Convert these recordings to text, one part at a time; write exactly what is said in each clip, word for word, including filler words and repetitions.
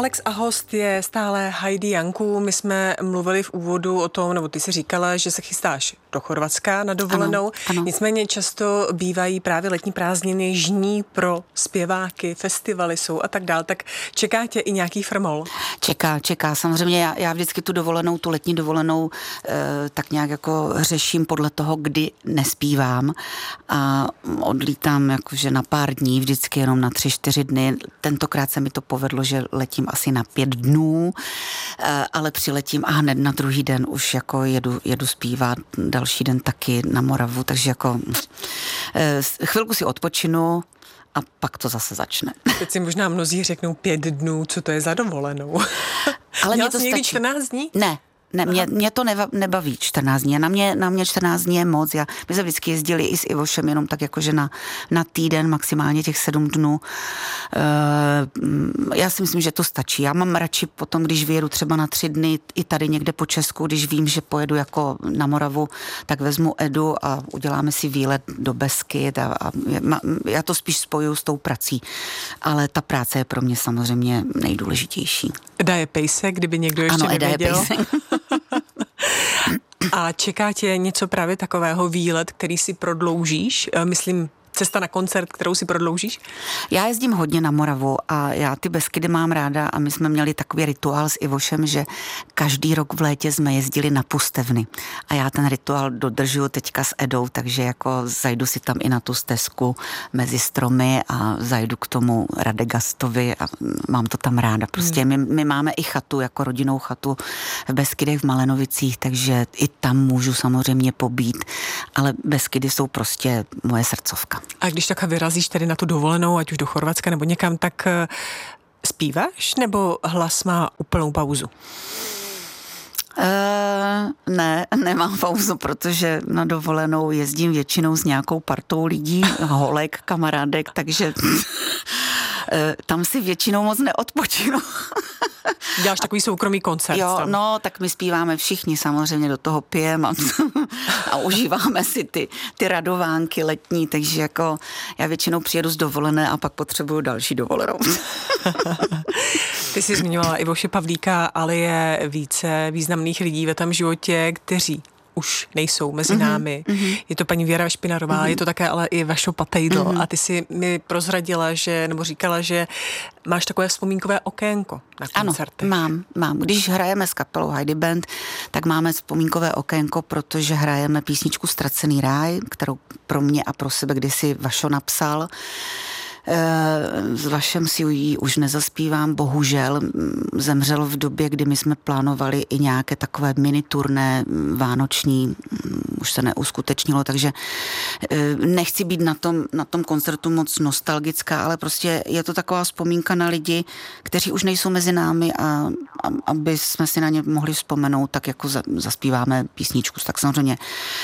Alex a host je stále Heidi Janku. My jsme mluvili v úvodu o tom, nebo ty si říkala, že se chystáš do Chorvatska na dovolenou. Ano, ano. Nicméně často bývají právě letní prázdniny žní pro zpěváky, festivaly jsou a tak dál. Tak čeká tě i nějaký frmol? Čeká, čeká. Samozřejmě já, já vždycky tu dovolenou, tu letní dovolenou e, tak nějak jako řeším podle toho, kdy nespívám a odlítám jakože na pár dní, vždycky jenom na tři, čtyři dny. Tentokrát se mi to povedlo, že letím asi na pět dnů, e, ale přiletím a hned na druhý den už jako jedu, jedu zpívat, další den taky na Moravu, takže jako e, chvilku si odpočinu a pak to zase začne. Teď si možná mnozí řeknou pět dnů, co to je za dovolenou. Ale Měla mě to jsi někdy stačí. čtrnáct dní? Ne. Ne, mě, mě to neva, nebaví čtrnáct dní. Na mě, na mě čtrnáct dní je moc. Já, my jsme vždycky jezdili i s Ivošem jenom tak jakože na, na týden, maximálně těch sedm dnů. E, já si myslím, že to stačí. Já mám radši potom, když vyjedu třeba na tři dny i tady někde po Česku, když vím, že pojedu jako na Moravu, tak vezmu Edu a uděláme si výlet do Beskyd a, a já to spíš spojuju s tou prací. Ale ta práce je pro mě samozřejmě nejdůležitější. Eda je pejsek, kdyby někdo ještě ano, Eda nevěděl. Je pejsek. A čeká tě něco právě takového, výlet, který si prodloužíš? Myslím, cesta na koncert, kterou si prodloužíš? Já jezdím hodně na Moravu a já ty Beskydy mám ráda a my jsme měli takový rituál s Ivošem, že každý rok v létě jsme jezdili na Pustevny. A já ten rituál dodržuju teďka s Edou, takže jako zajdu si tam i na tu stezku mezi stromy a zajdu k tomu Radegastovi a mám to tam ráda. Prostě hmm. my, my máme i chatu, jako rodinnou chatu v Beskydech v Malenovicích, takže i tam můžu samozřejmě pobít, ale Beskydy jsou prostě moje srdcovka. A když tak vyrazíš tedy na tu dovolenou, ať už do Chorvatska nebo někam, tak zpíváš nebo hlas má úplnou pauzu? Uh, ne, nemám pauzu, protože na dovolenou jezdím většinou s nějakou partou lidí, holek, kamarádek, takže uh, tam si většinou moc neodpočinu. Děláš takový soukromý koncert. Jo, tam. no, tak my zpíváme všichni, samozřejmě do toho pijeme a, a užíváme si ty, ty radovánky letní, takže jako já většinou přijedu z dovolené a pak potřebuju další dovolenou. Ty jsi zmiňovala Ivoše Pavlíka, ale je více významných lidí ve tom životě, kteří už nejsou mezi námi. Mm-hmm. Je to paní Věra Špinarová, mm-hmm. je to také ale i Vašo Patejdl. Mm-hmm. A ty si mi prozradila, že, nebo říkala, že máš takové vzpomínkové okénko na koncertech. Ano, mám, mám. Když hrajeme s kapelou Heidi Band, tak máme vzpomínkové okénko, protože hrajeme písničku Ztracený ráj, kterou pro mě a pro sebe kdysi Vašo napsal. S Vašem si ji už nezaspívám, bohužel zemřel v době, kdy my jsme plánovali i nějaké takové mini turné vánoční, už se neuskutečnilo, takže nechci být na tom, na tom koncertu moc nostalgická, ale prostě je to taková vzpomínka na lidi, kteří už nejsou mezi námi a, a aby jsme si na ně mohli vzpomenout, tak jako za, zaspíváme písničku, tak samozřejmě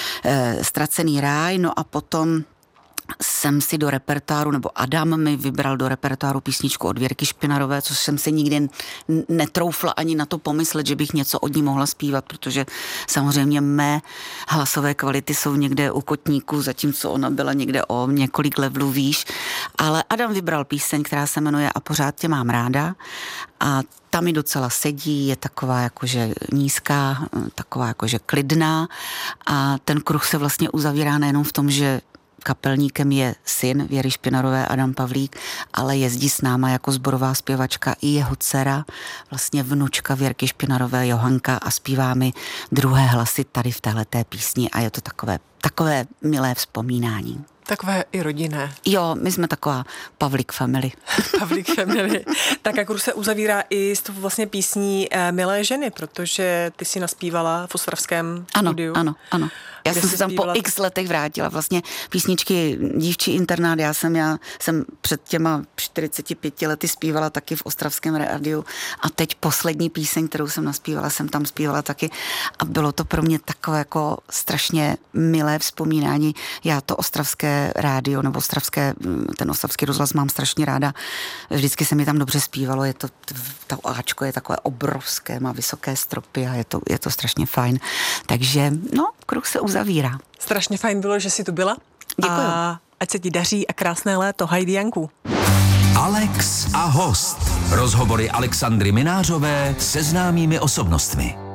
Ztracený ráj, no a potom jsem si do repertoáru, nebo Adam mi vybral do repertoáru písničku od Věrky Špinarové, což jsem si nikdy netroufla ani na to pomyslet, že bych něco od ní mohla zpívat, protože samozřejmě mé hlasové kvality jsou někde u kotníku, zatímco ona byla někde o několik levelů výš. Ale Adam vybral píseň, která se jmenuje A pořád tě mám ráda a ta mi docela sedí, je taková jakože nízká, taková jakože klidná a ten kruh se vlastně uzavírá nejenom v tom, že kapelníkem je syn Věry Špinarové, Adam Pavlík, ale jezdí s náma jako sborová zpěvačka i jeho dcera, vlastně vnučka Věrky Špinarové, Johanka, a zpívá mi druhé hlasy tady v téhleté písni a je to takové, takové milé vzpomínání. Takové i rodinné. Jo, my jsme taková Pavlík family. Pavlík family. Tak jak se uzavírá i s tou vlastně písní Milé ženy, protože ty si naspívala v ostravském ano, studiu. Ano, ano. Já jsem se tam zpívala po x letech vrátila. Vlastně písničky Dívčí internát, já jsem, já jsem před těma čtyřiceti pěti lety zpívala taky v ostravském rádiu a teď poslední píseň, kterou jsem naspívala, jsem tam zpívala taky a bylo to pro mě takové jako strašně milé vzpomínání. Já to ostravské rádio nebo ostravské, ten ostravský rozhlas mám strašně ráda. Vždycky se mi tam dobře zpívalo, je to, to áčko je takové obrovské, má vysoké stropy a je to, je to strašně fajn. Takže, no, kruh se uzavírá. Strašně fajn bylo, že jsi tu byla. Děkuju. A ať se ti daří a krásné léto. Heidi Janku. Alex a host. Rozhovory Alexandry Minářové se známými osobnostmi.